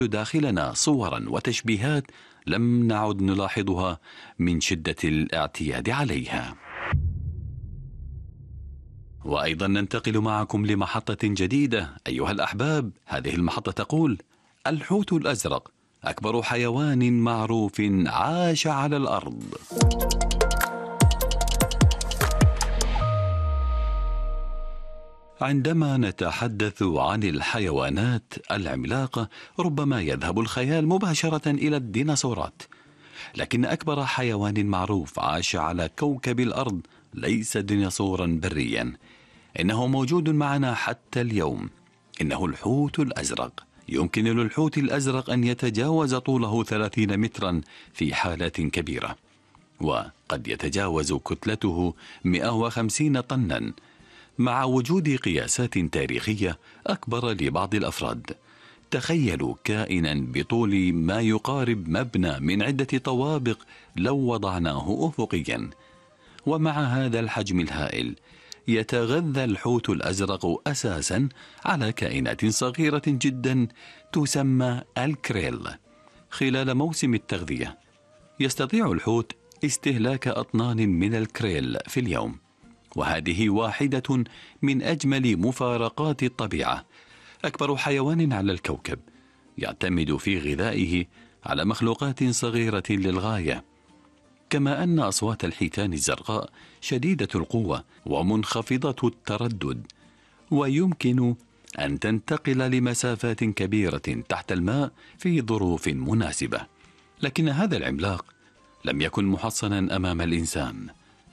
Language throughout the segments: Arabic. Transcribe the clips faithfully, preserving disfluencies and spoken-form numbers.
داخلنا صورا وتشبيهات لم نعد نلاحظها من شدة الاعتياد عليها. وأيضا ننتقل معكم لمحطة جديدة أيها الأحباب. هذه المحطة تقول: الحوت الأزرق أكبر حيوان معروف عاش على الأرض. عندما نتحدث عن الحيوانات العملاقة ربما يذهب الخيال مباشرة إلى الديناصورات، لكن أكبر حيوان معروف عاش على كوكب الأرض ليس ديناصورا بريا، إنه موجود معنا حتى اليوم. إنه الحوت الأزرق. يمكن للحوت الأزرق أن يتجاوز طوله ثلاثين مترا في حالات كبيرة، وقد يتجاوز كتلته مئة وخمسين طنا، مع وجود قياسات تاريخية أكبر لبعض الأفراد. تخيلوا كائنا بطول ما يقارب مبنى من عدة طوابق لو وضعناه أفقيا. ومع هذا الحجم الهائل يتغذى الحوت الأزرق أساسا على كائنات صغيرة جدا تسمى الكريل. خلال موسم التغذية يستطيع الحوت استهلاك أطنان من الكريل في اليوم، وهذه واحدة من أجمل مفارقات الطبيعة. أكبر حيوان على الكوكب يعتمد في غذائه على مخلوقات صغيرة للغاية. كما أن أصوات الحيتان الزرقاء شديدة القوة ومنخفضة التردد، ويمكن أن تنتقل لمسافات كبيرة تحت الماء في ظروف مناسبة. لكن هذا العملاق لم يكن محصنا أمام الإنسان،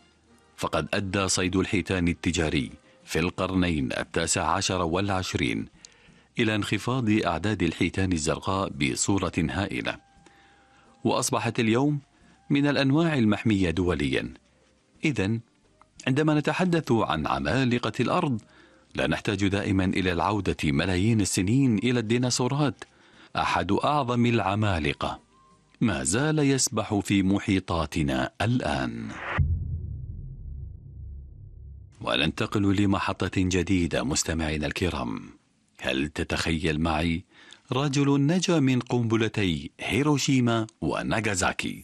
فقد أدى صيد الحيتان التجاري في القرنين التاسع عشر والعشرين إلى انخفاض أعداد الحيتان الزرقاء بصورة هائلة، وأصبحت اليوم من الأنواع المحمية دوليا. إذن عندما نتحدث عن عمالقة الأرض لا نحتاج دائما إلى العودة ملايين السنين إلى الديناصورات. أحد أعظم العمالقة ما زال يسبح في محيطاتنا الآن. وننتقل لمحطة جديدة مستمعينا الكرام. هل تتخيل معي رجل نجا من قنبلتي هيروشيما وناغازاكي؟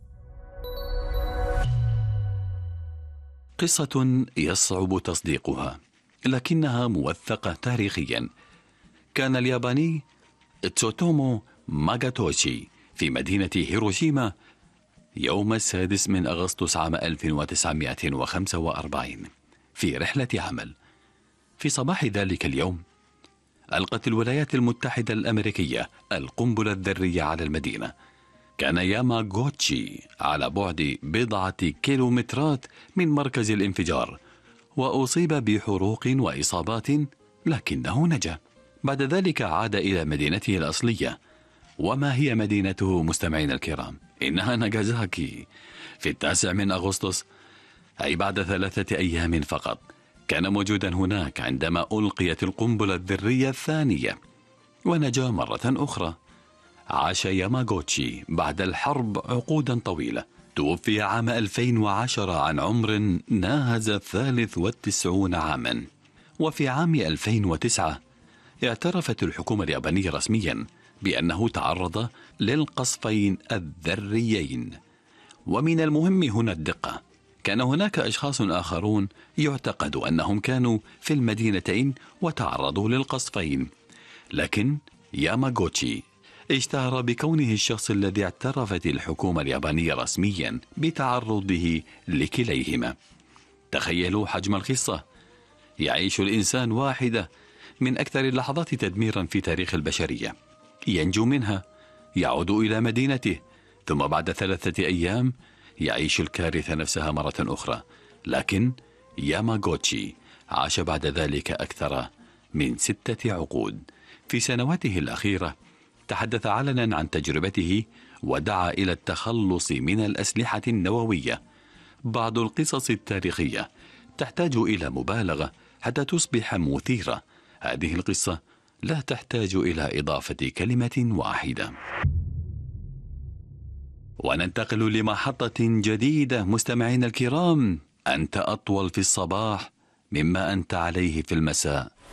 قصة يصعب تصديقها لكنها موثقة تاريخيا. كان الياباني تسوتومو ماغاتوشي في مدينة هيروشيما يوم السادس من أغسطس عام ألف وتسعمائة وخمسة وأربعين في رحلة عمل. في صباح ذلك اليوم ألقت الولايات المتحدة الأمريكية القنبلة الذرية على المدينة. كان ياماغوتشي على بعد بضعة كيلومترات من مركز الانفجار، وأصيب بحروق وإصابات لكنه نجا. بعد ذلك عاد إلى مدينته الأصلية. وما هي مدينته مستمعين الكرام؟ إنها ناغازاكي. في التاسع من أغسطس، أي بعد ثلاثة أيام فقط، كان موجودا هناك عندما ألقيت القنبلة الذرية الثانية ونجا مرة أخرى. عاش ياماغوتشي بعد الحرب عقودا طويلة. توفي عام ألفين وعشرة عن عمر ناهز الثالث والتسعون عاما. وفي عام ألفين وتسعة اعترفت الحكومة اليابانية رسميا بأنه تعرض للقصفين الذريين. ومن المهم هنا الدقة. كان هناك أشخاص آخرون يعتقد أنهم كانوا في المدينتين وتعرضوا للقصفين، لكن ياماغوتشي اشتهر بكونه الشخص الذي اعترفت الحكومة اليابانية رسميا بتعرضه لكليهما. تخيلوا حجم القصة. يعيش الإنسان واحدة من أكثر اللحظات تدميرا في تاريخ البشرية، ينجو منها، يعود إلى مدينته، ثم بعد ثلاثة أيام يعيش الكارثة نفسها مرة أخرى. لكن ياماغوتشي عاش بعد ذلك أكثر من ستة عقود. في سنواته الأخيرة تحدث علنا عن تجربته ودعا إلى التخلص من الأسلحة النووية. بعض القصص التاريخية تحتاج إلى مبالغة حتى تصبح مثيرة. هذه القصة لا تحتاج إلى إضافة كلمة واحدة. وننتقل لمحطة جديدة مستمعين الكرام. أنت أطول في الصباح مما أنت عليه في المساء،